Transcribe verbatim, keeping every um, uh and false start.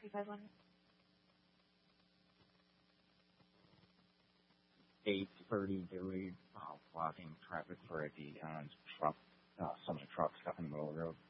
fifty-five one. eight thirty Dewey, uh, blocking traffic for the uh, truck, uh, semi truck stuck in the middle of the road.